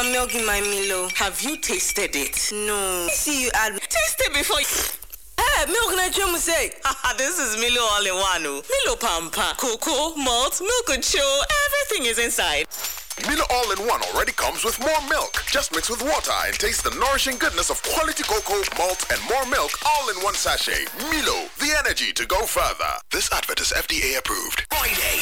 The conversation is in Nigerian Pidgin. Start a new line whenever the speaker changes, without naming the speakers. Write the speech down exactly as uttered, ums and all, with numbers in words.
and milk in my Milo.
Have you tasted it?
No. See you add.
Taste it before you...
Hey, milk na chum say.
This is Milo all in one. Milo Pampa, cocoa, malt, milk and show, everything is inside.
Milo All-in-One already comes with more milk. Just mix with water and taste the nourishing goodness of quality cocoa, malt, and more milk all in one sachet. Milo, the energy to go further. This advert is F D A approved.
Friday,